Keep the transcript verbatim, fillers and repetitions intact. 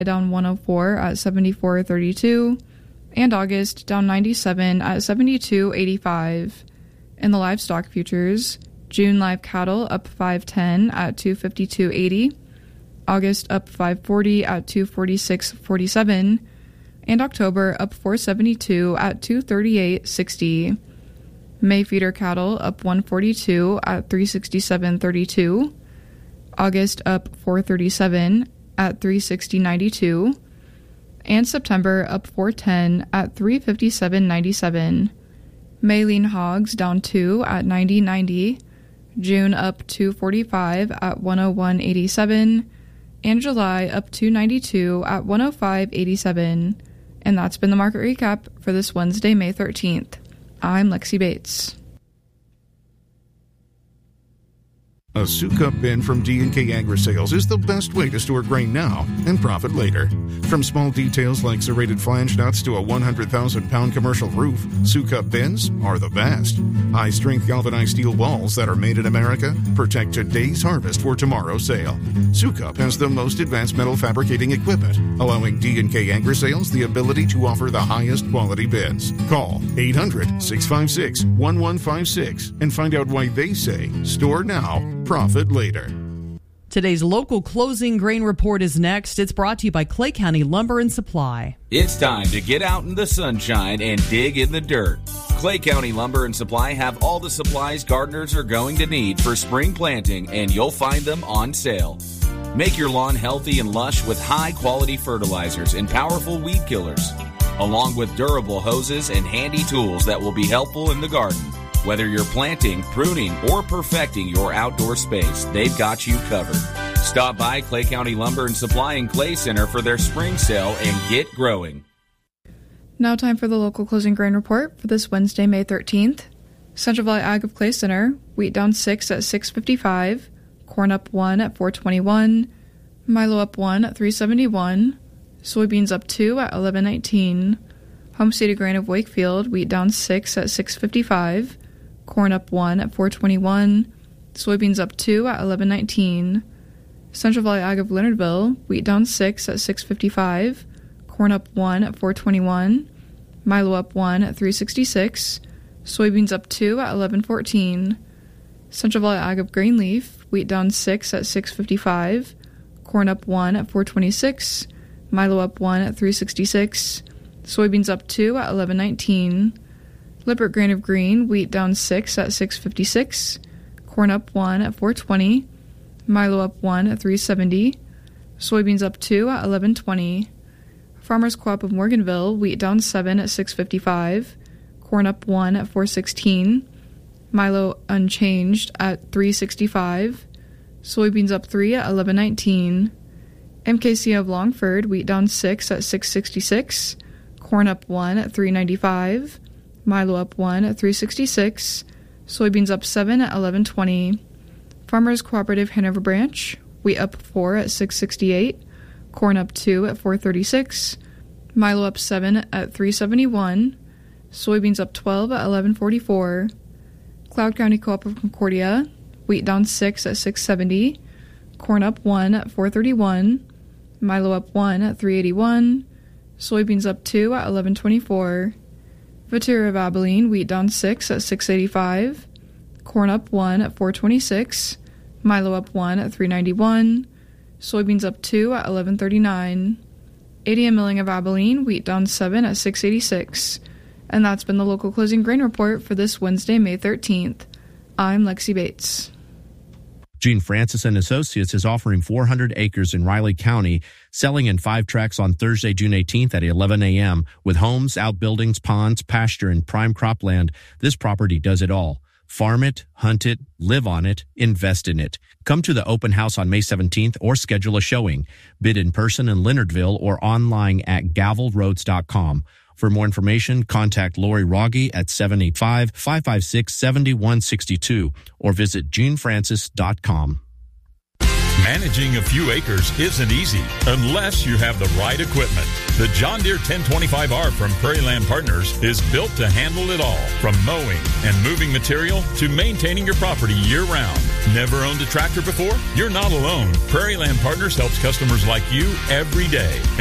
down one oh four at seventy-four thirty-two, and August down ninety-seven at seventy-two eighty-five. In the livestock futures, June live cattle up five ten at two fifty-two eighty, August up five forty at two forty-six forty-seven, and October up four seventy-two at two thirty-eight sixty. May feeder cattle up one forty-two at three sixty-seven thirty-two, August up four thirty-seven at three sixty ninety-two, and September up four ten at three fifty-seven ninety-seven. May lean hogs down two at ninety ninety, June up two forty-five at one oh one eighty-seven, and July up two ninety-two at one oh five eighty-seven. And that's been the market recap for this Wednesday, May thirteenth. I'm Lexi Bates. A Sukup bin from D and K Agri-Sales is the best way to store grain now and profit later. From small details like serrated flange nuts to a one hundred thousand pound commercial roof, Sukup bins are the best. High-strength galvanized steel walls that are made in America protect today's harvest for tomorrow's sale. Sukup has the most advanced metal fabricating equipment, allowing D and K Agri-Sales the ability to offer the highest quality bins. Call eight hundred, six five six, one one five six and find out why they say store now, profit later. Today's local closing grain report is next. It's brought to you by Clay County Lumber and Supply. It's time to get out in the sunshine and dig in the dirt. Clay County Lumber and Supply have all the supplies gardeners are going to need for spring planting, and you'll find them on sale. Make your lawn healthy and lush with high-quality fertilizers and powerful weed killers, along with durable hoses and handy tools that will be helpful in the garden. Whether you're planting, pruning, or perfecting your outdoor space, they've got you covered. Stop by Clay County Lumber and Supply and Clay Center for their spring sale and get growing. Now time for the local closing grain report for this Wednesday, May thirteenth. Central Valley Ag of Clay Center, wheat down six at six fifty-five, corn up one at four twenty-one, Milo up one at three seventy-one, soybeans up two at eleven nineteen. Homesteaded Grain of Wakefield, wheat down six at six fifty-five, corn up one at four twenty-one, soybeans up two at eleven nineteen. Central Valley Ag of Leonardville, wheat down six at six fifty-five, corn up one at four twenty-one, Milo up one at three sixty-six, soybeans up two at eleven fourteen. Central Valley Ag of Greenleaf, wheat down six at six fifty-five, corn up one at four twenty-six, Milo up one at three sixty-six, soybeans up two at eleven nineteen. Lippert Grain of Green, wheat down six at six fifty-six, corn up one at four twenty, Milo up one at three seventy, soybeans up two at eleven twenty. Farmers Co-op of Morganville, wheat down seven at six fifty-five, corn up one at four sixteen, Milo unchanged at three sixty-five, soybeans up three at eleven nineteen. M K C of Longford, wheat down six at six sixty-six, corn up one at three ninety-five, Milo up one at three sixty-six, soybeans up seven at eleven twenty. Farmers Cooperative Hanover Branch, wheat up four at six sixty-eight, corn up two at four thirty-six, Milo up seven at three seventy-one, soybeans up twelve at eleven forty-four. Cloud County Co-op of Concordia, wheat down six at six seventy, corn up one at four thirty-one, Milo up one at three eighty-one, soybeans up two at eleven twenty-four. Viterra of Abilene, wheat down six at six eighty-five, corn up one at four twenty-six, Milo up one at three ninety-one, soybeans up two at eleven thirty-nine. A D M Milling of Abilene, wheat down seven at six eighty-six. And that's been the local closing grain report for this Wednesday, May thirteenth. I'm Lexi Bates. Gene Francis and Associates is offering four hundred acres in Riley County, selling in five tracts on Thursday, June eighteenth at eleven a.m. With homes, outbuildings, ponds, pasture, and prime cropland, this property does it all. Farm it, hunt it, live on it, invest in it. Come to the open house on May seventeenth or schedule a showing. Bid in person in Leonardville or online at gavel roads dot com. For more information, contact Lori Rogge at seven eight five, five five six, seven one six two or visit gene francis dot com. Managing a few acres isn't easy unless you have the right equipment. The John Deere ten twenty-five R from Prairie Land Partners is built to handle it all, from mowing and moving material to maintaining your property year-round. Never owned a tractor before? You're not alone. Prairie Land Partners helps customers like you every day.